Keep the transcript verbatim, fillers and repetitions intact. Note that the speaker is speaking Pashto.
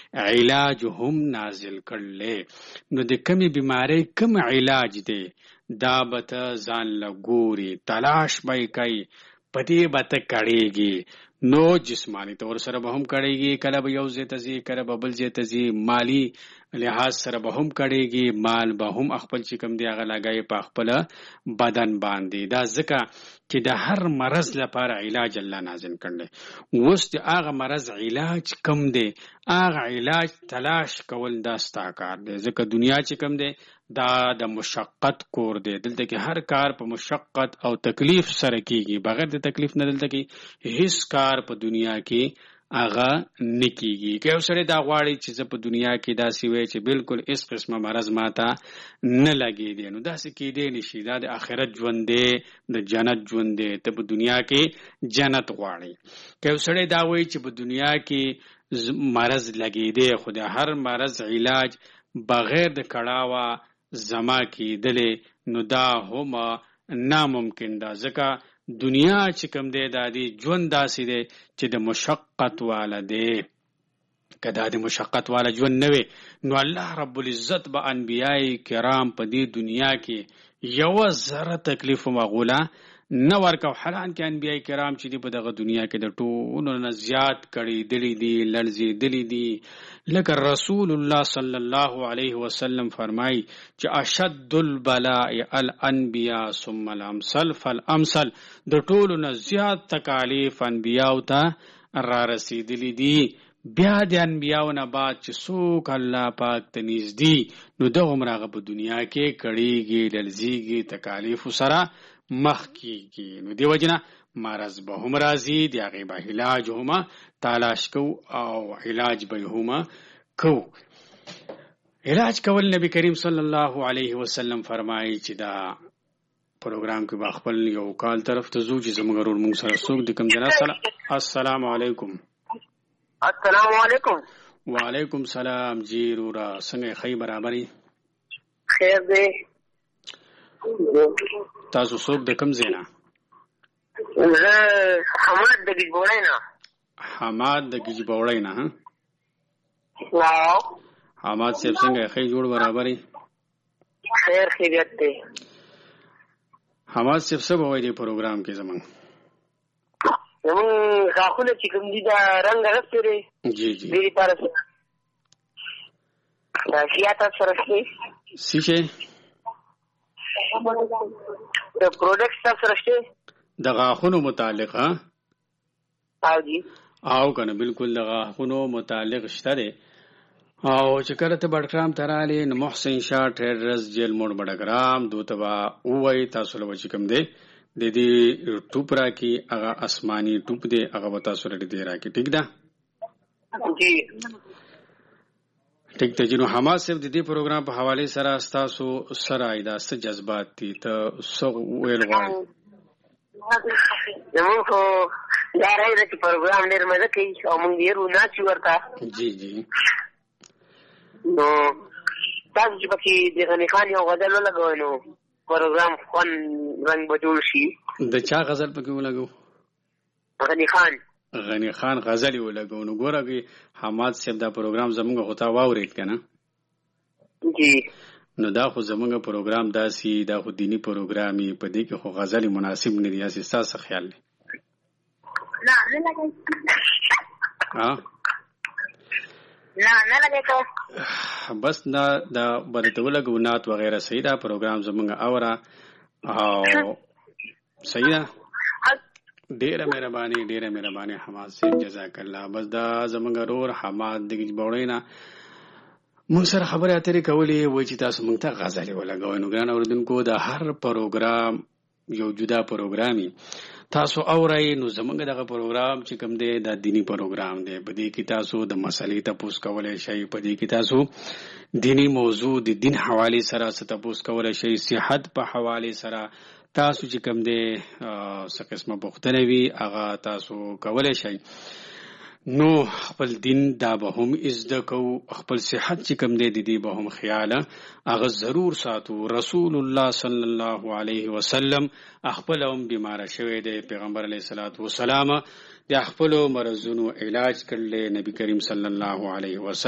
علاج هم نازل کړل. نو د کمی بیماری کم علاج دی دا بته ځان لګوري تلاش به کوي پدې بته کړيږي. نو جسمانی طور سره به هم کړيږي کله به یو ځای ته ځي کله به بل ځای ته ځي مالی لحاظ سره به هم کړيږي مال به هم خپل چې کم دی هغه لګای په خپل بدن باندې. دا ځکه چې د هر مرض لپاره علاج الله نازل کړل. اوس د هغه مرض علاج کم دی هغه علاج تلاش کول دا ستا کار دی. ځکه دنیا چې کم دی دا د مشقت کور دی. دلته کې هر کار په مشقت او تکلیف سره کیږي. بغیر د تکلیف نه دلته کې هیڅ کار په دنیا کې هغه نکیږي. که یو سړی دا غواړي چې زه په دنیا کې داسې وای چې بالکل هیڅ قسمه مرض ماته نه لګېدی نو داسې کېدی نشي. دا د آخرت ژوند دی د جنت ژوند دی. ته په دنیا کې جنت غواړي. که یو سړی دا وایي چې په دنیا کې مرض لګېدی خو د هر مرض علاج بغیر د کړاوه زما کېدلی نو دا هم ناممکن ده. ځکه دنیا چې کوم دی دا دی ژوند داسې دی چې د مشقت والا دی. که دا د مشقت والا ژوند نه وي نو الله رب العزت به انبیای کرام په دې دنیا کې یوه ذره تکلیف و مغوله نه ورکو. حالان کې انبیای کرام چې دی په دغه دنیا کې د ټولو نه زیات کړي دلی دي لړزېدلي دي. لکه رسول الله صلی الله علیه وسلم فرمایي چې اشد البلاء الانبیاء ثم الامثل فالامثل. د ټولو نه زیات تکالیف انبیاو ته را رسېدلي دي. بیا د انبیاو نه بعد چې څوک الله پاک ته نږدې نو دغه هم راغه په دنیا کې کړيږي لړزېږي تکالیفو سره مخ کیږي. نو دی وجنه مرض به هم راځي د هغې به علاج هم تلاش کو او علاج به هم کو. علاج کول نبی کریم صلی الله علیه وسلم فرمایي چې دا پروګرام کې به خپل یو کال طرف ته ځو چې زموږ ورور موږ سره څوک د کوم ځای سره. السلام علیکم. السلام علیکم. وعلیکم سلام. جی رورا څنګه خی برابرې خیر دی. تاسو څوک د کوم ځای نه؟ زه حماد د ګجبوړی نه. حماد د ګجبوړی نه. واو حماد صاحب څنګه خی جوړ برابرې؟ خیر خیریت دی. حماد صاحب څه به وایي دې پروګرام کې زمونږ زمونږ غاښونه چې کوم دي دا رنګ اغوستی دی جی جی دې لپاره دا شیا تاسو سره شته څه شی د پروډکټ تاسو سره شته د غاښونو متعلق ها او جی او کنه بالکل د غاښونو متعلق شته دی. او چې کله ته بډګرام ته رالې نو محسن شاه ټریډرز جیل موډ بډګرام دوته به ووایي تاسو له چې کوم دی د دې ټوپ راکړي هغه آسماني ټوپ دی هغه به تاسو لرې دی راکړي. ټیک ده جی ټیک ته. جنو حماد صاحب د دې پروګرام په حواله سره تاسو سره ایدا څه جذبات دي ته څو ویل غواړئ؟ زمونږ خو دا راځي چې پروګرام ډېر مزه کوي او موږ ډېر وناسي ورته. جی جی نو تاسو چې پکې د غني خان یو غزل ولګوئ نو پروګرام خوند رنګ به جوړ شي. د چا غزل پکې ولګو؟ غني خان غني خان غزل ولګو. نو ګوره کې حماد صاحب دا پروګرام زمونږ خو تا واورید که نه؟ جی نو دا خو زمونږ پروګرام داسې دا خو دینی پروګرامي په دې کې خو غزل مناسب نه دی. هسې ستا څه خیال دی؟ نه نه لګی کو بس نه دا برته ولګو نعت وغیره صحیح ده. پروګرام زمونږ اوره او صحیح ده. ډیره مهرباني ډیره مهرباني حماد صاحب جزاک الله. بس دا زمونږ رور حماد د ګجبوړی نه موږ سره خبرې اترې کولې وایي چې تاسو موږ ته غزلې ولګوئ. نو ګران اورېدونکو د هر پروګرام یو جدا پروګرامي تاسو اورئ. نو زمونږ دغه پروګرام چې کوم دی دا دینی پروګرام دی. په دې کې تاسو د مسلې تپوس کولی شئ. په دې کې تاسو دینی موضوع د دین حوالې سره څه تپوس کولی شئ. صحت په حوالې سره تاسو چې کوم دی څه قسمه پوښتنې وي هغه تاسو کولی شئ. نو خپل دین دا به هم ازده کو. خپل صحت چې کوم دی د دې به هم خیاله هغه ضرور ساتو. رسول الله صلی الله علیه وسلم خپل هم بیماره شوی دی. پیغمبر علیه الصلاۃ والسلام د خپل مرزونو علاج کړل. نبی کریم صلی الله علیه وسلم